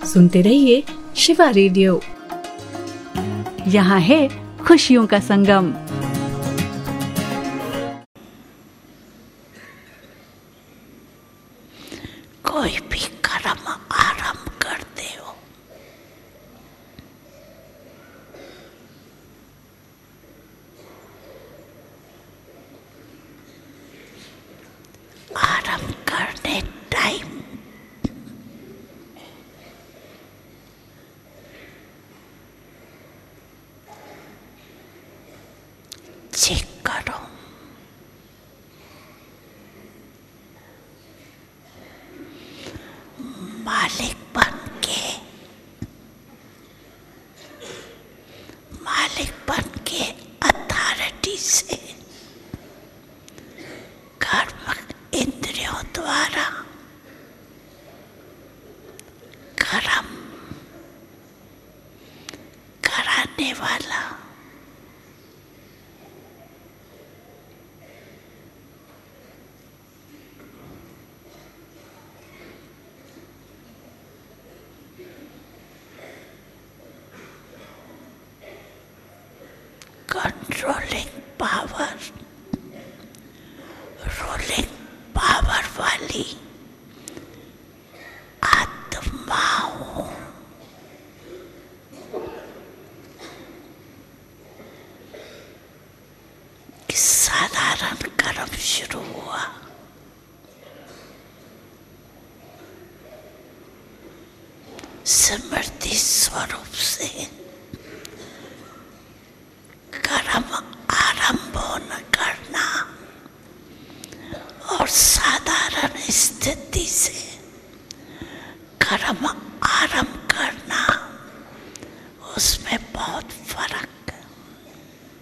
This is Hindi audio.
सुनते रहिए शिवा रेडियो। यहाँ है खुशियों का संगम। कोई भी कर्म आरंभ करते हो, आरंभ करने टाइम चेक करो, मालिक बन के अथॉरिटी से कर्म इंद्रियों द्वारा कर्म कराने वाला कंट्रोलिंग पावर, रूलिंग पावर वाली आत्माओं साधारण कर्म शुरू हुआ। स्मृति स्वरूप से कर्म आरंभ न करना और साधारण स्थिति से कर्म आरंभ करना